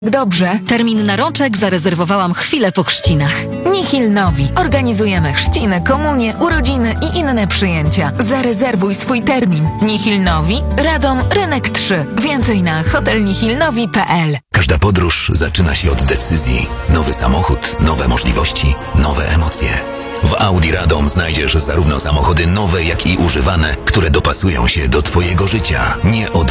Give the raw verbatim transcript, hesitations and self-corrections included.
Dobrze. Termin na roczek zarezerwowałam chwilę po chrzcinach. Nihil Novi. Organizujemy chrzciny, komunie, urodziny i inne przyjęcia. Zarezerwuj swój termin. Nihil Novi, Radom, Rynek trzy. Więcej na hotel nihil novi kropka p l. Każda podróż zaczyna się od decyzji. Nowy samochód, nowe możliwości, nowe emocje. W Audi Radom znajdziesz zarówno samochody nowe, jak i używane, które dopasują się do Twojego życia. Nie od